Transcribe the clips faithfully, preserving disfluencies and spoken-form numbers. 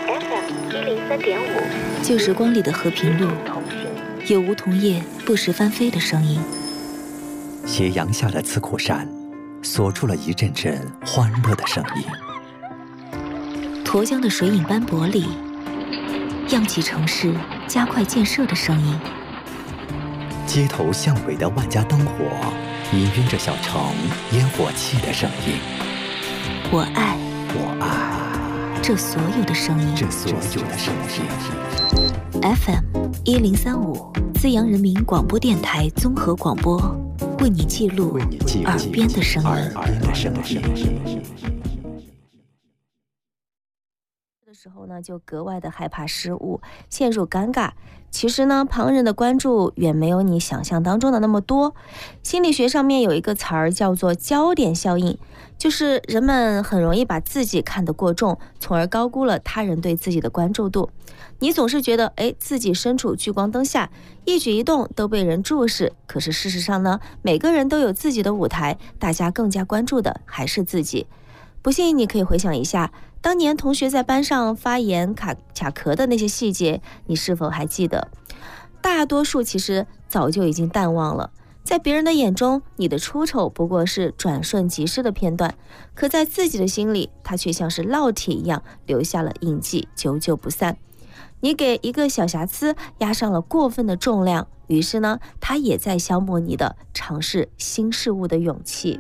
F M 一零三点五， 旧时光里的和平路，有梧桐叶不时翻飞的声音。 斜阳下的刺口山，锁住了一阵阵欢乐的声音。 沱江的水影斑驳里，漾起城市加快建设的声音。 街头巷尾的万家灯火，氤氲着小城烟火气的声音。 我爱， 我爱这所有的声音， 这所有的声音。 F M 一零三五，资阳人民广播电台综合广播，为你记录耳边的声音。 耳边的声音。 的时候呢，就格外的害怕失误，陷入尴尬。其实呢，旁人的关注远没有你想象当中的那么多。心理学上面有一个词儿叫做焦点效应，就是人们很容易把自己看得过重，从而高估了他人对自己的关注度。你总是觉得，哎，自己身处聚光灯下，一举一动都被人注视。可是事实上呢，每个人都有自己的舞台，大家更加关注的还是自己。不信你可以回想一下，当年同学在班上发言卡卡壳的那些细节，你是否还记得？大多数其实早就已经淡忘了。在别人的眼中，你的出丑不过是转瞬即逝的片段，可在自己的心里，它却像是烙铁一样留下了印记，久久不散。你给一个小瑕疵压上了过分的重量，于是呢，它也在消磨你的尝试新事物的勇气。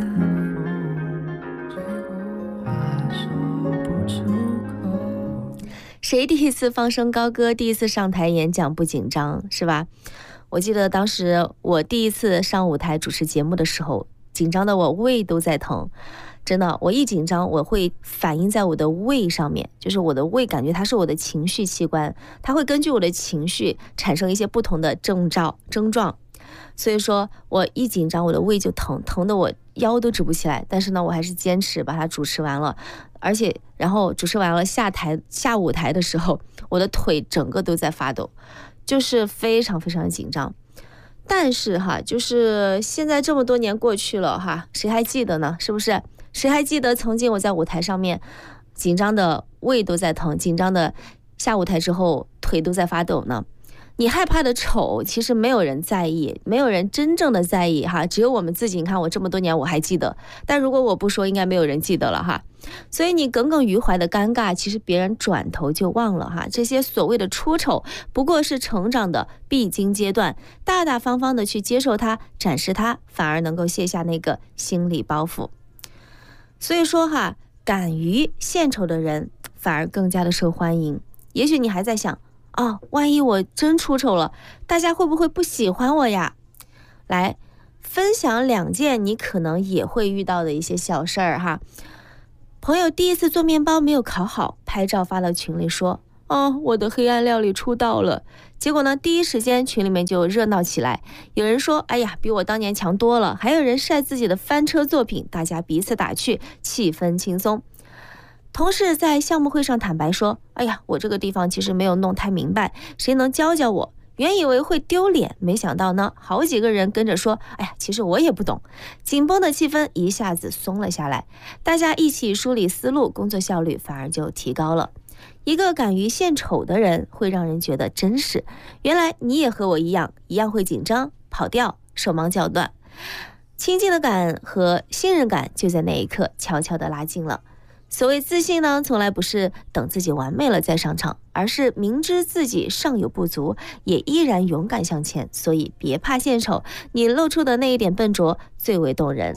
谁第一次放声高歌，第一次上台演讲不紧张，是吧？我记得当时我第一次上舞台主持节目的时候，紧张的我胃都在疼。真的，我一紧张我会反映在我的胃上面，就是我的胃感觉它是我的情绪器官，它会根据我的情绪产生一些不同的征兆症状。所以说我一紧张我的胃就疼，疼的我腰都直不起来，但是呢我还是坚持把它主持完了。而且然后主持完了下台下舞台的时候，我的腿整个都在发抖，就是非常非常的紧张。但是哈，就是现在这么多年过去了哈，谁还记得呢？是不是？谁还记得曾经我在舞台上面紧张的胃都在疼，紧张的下舞台之后腿都在发抖呢？你害怕的丑，其实没有人在意，没有人真正的在意哈，只有我们自己。你看我这么多年我还记得，但如果我不说，应该没有人记得了哈。所以你耿耿于怀的尴尬，其实别人转头就忘了哈。这些所谓的出丑，不过是成长的必经阶段，大大方方的去接受它，展示它，反而能够卸下那个心理包袱。所以说哈，敢于献丑的人，反而更加的受欢迎。也许你还在想，哦，万一我真出丑了，大家会不会不喜欢我呀？来分享两件你可能也会遇到的一些小事儿哈。朋友第一次做面包没有烤好，拍照发到群里说，哦，我的黑暗料理出道了。结果呢，第一时间群里面就热闹起来，有人说，哎呀，比我当年强多了，还有人晒自己的翻车作品，大家彼此打趣，气氛轻松。同事在项目会上坦白说，哎呀，我这个地方其实没有弄太明白，谁能教教我？原以为会丢脸，没想到呢，好几个人跟着说，哎呀，其实我也不懂。紧绷的气氛一下子松了下来，大家一起梳理思路，工作效率反而就提高了。一个敢于献丑的人会让人觉得真实，原来你也和我一样，一样会紧张、跑调、手忙脚乱。亲近的感和信任感就在那一刻悄悄地拉近了。所谓自信呢，从来不是等自己完美了再上场，而是明知自己尚有不足，也依然勇敢向前。所以别怕献丑，你露出的那一点笨拙最为动人。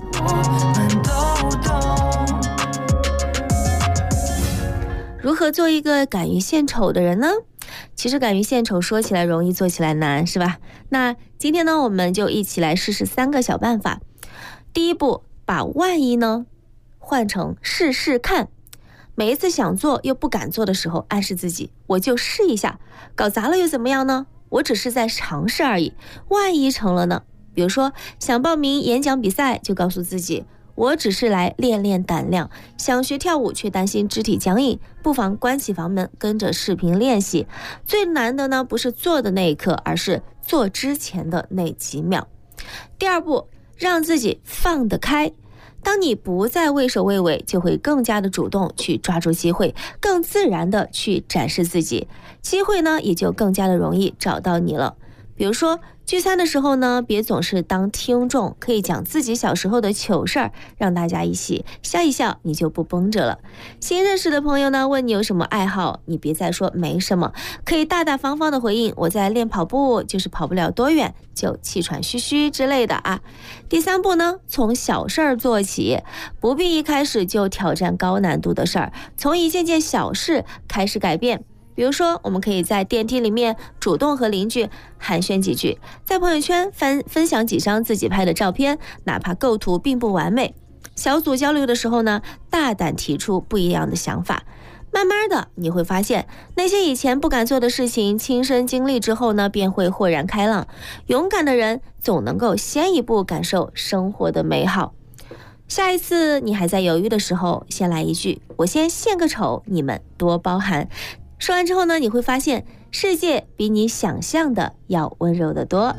如何做一个敢于献丑的人呢？其实敢于献丑说起来容易，做起来难，是吧？那今天呢，我们就一起来试试三个小办法。第一步，把万一呢换成试试看。每一次想做又不敢做的时候，暗示自己，我就试一下，搞砸了又怎么样呢？我只是在尝试而已，万一成了呢？比如说想报名演讲比赛，就告诉自己，我只是来练练胆量。想学跳舞却担心肢体僵硬，不妨关起房门跟着视频练习。最难的呢，不是做的那一刻，而是做之前的那几秒。第二步，让自己放得开。 当你不再畏首畏尾，就会更加的主动去抓住机会，更自然的去展示自己，机会呢也就更加的容易找到你了。比如说聚餐的时候呢，别总是当听众，可以讲自己小时候的糗事儿，让大家一起笑一笑，你就不绷着了。新认识的朋友呢，问你有什么爱好，你别再说没什么，可以大大方方的回应我在练跑步，就是跑不了多远就气喘吁吁之类的啊。第三步呢，从小事儿做起，不必一开始就挑战高难度的事儿，从一件件小事开始改变。比如说，我们可以在电梯里面主动和邻居寒暄几句，在朋友圈分分享几张自己拍的照片，哪怕构图并不完美。小组交流的时候呢，大胆提出不一样的想法。慢慢的，你会发现那些以前不敢做的事情，亲身经历之后呢，便会豁然开朗。勇敢的人总能够先一步感受生活的美好。下一次你还在犹豫的时候，先来一句我先献个丑，你们多包涵。说完之后呢，你会发现世界比你想象的要温柔得多。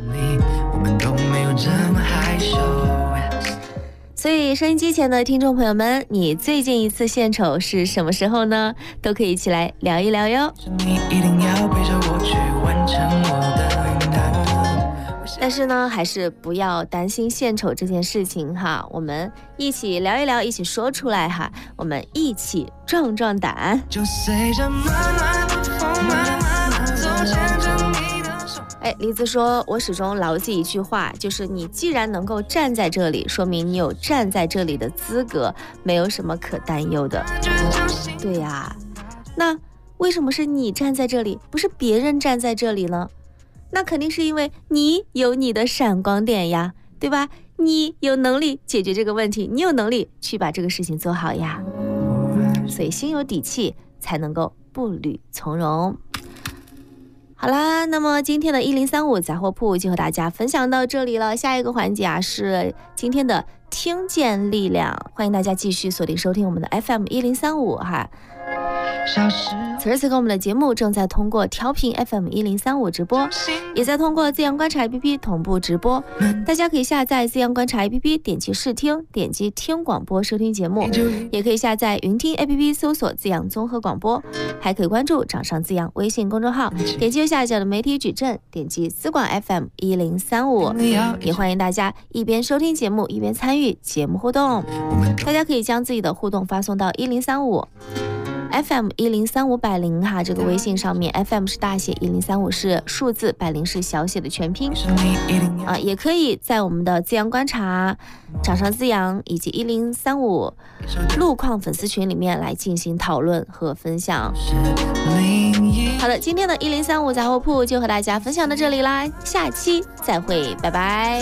所以收音机前的听众朋友们，你最近一次献丑是什么时候呢？都可以一起来聊一聊哟。你一定要陪着我去完成我的梦，但是呢，还是不要担心献丑这件事情哈，我们一起聊一聊，一起说出来哈，我们一起壮壮胆。就随着慢慢的风慢慢的走，牵着你的手。哎，梨子说，我始终牢记一句话，就是你既然能够站在这里，说明你有站在这里的资格，没有什么可担忧的。对呀，那为什么是你站在这里，不是别人站在这里呢？那肯定是因为你有你的闪光点呀，对吧？你有能力解决这个问题，你有能力去把这个事情做好呀。所以心有底气，才能够步履从容。好啦，那么今天的一零三五杂货铺就和大家分享到这里了。下一个环节啊，是今天的听见力量，欢迎大家继续锁定收听我们的 F M 一零三五哈。此时此刻我们的节目正在通过调频 F M 一零三五直播，也在通过自阳观察 A P P 同步直播。大家可以下载自阳观察 A P P， 点击试听，点击听广播收听节目，也可以下载云听 A P P 搜索自阳综合广播，还可以关注掌上自阳微信公众号，点击右下角的媒体矩阵，点击资管 F M 一零三五，也欢迎大家一边收听节目一边参与节目互动。大家可以将自己的互动发送到一零三五F M 一零三五百灵哈，这个微信上面 F M 是大写，一零三五是数字，百灵是小写的全拼啊，也可以在我们的自阳观察、掌上自阳以及一零三五路况粉丝群里面来进行讨论和分享。好的，今天的一零三五杂货铺就和大家分享到这里啦，下期再会，拜拜。